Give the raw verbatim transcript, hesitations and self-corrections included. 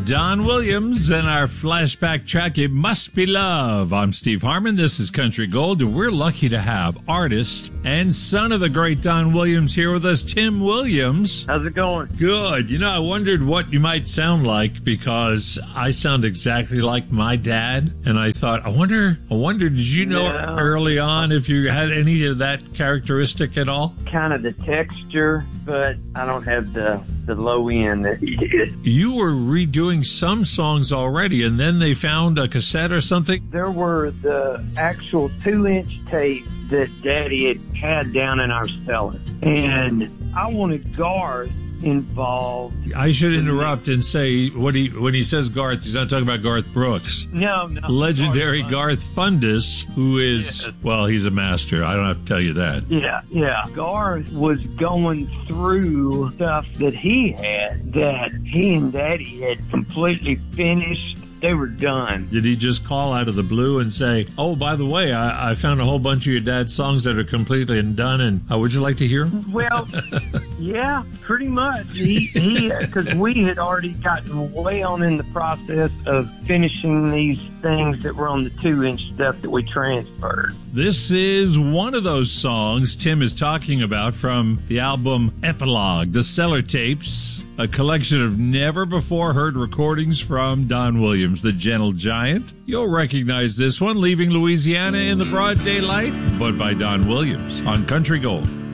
Don Williams and our flashback track, It Must Be Love. I'm Steve Harmon. This is Country Gold, and we're lucky to have artist and son of the great Don Williams here with us, Tim Williams. How's it going? Good. You know, I wondered what you might sound like because I sound exactly like my dad, and I thought, I wonder, I wonder, did you know No. early on if you had any of that characteristic at all? Kind of the texture, but I don't have the, the low end that he did. You were redoing some songs already, and then they found a cassette or something? There were the actual two-inch tapes that Daddy had had down in our cellar. And I wanted Garth involved. I should interrupt and say, when he, when he says Garth, he's not talking about Garth Brooks. No, no. Legendary Garth. Garth Fundus, who is, Yes. well, he's a master. I don't have to tell you that. Yeah, yeah. Garth was going through stuff that he had that he and Daddy had completely finished. They were done. Did he just call out of the blue and say, oh, by the way, I, I found a whole bunch of your dad's songs that are completely undone, and uh, would you like to hear them? Well, yeah, pretty much. He, he, because we had already gotten way on in the process of finishing these things that were on the two-inch stuff that we transferred. This is one of those songs Tim is talking about from the album Epilogue, the Cellar Tapes, a collection of never-before-heard recordings from Don Williams, the Gentle Giant. You'll recognize this one, Leaving Louisiana in the Broad Daylight, but by Don Williams on Country Gold.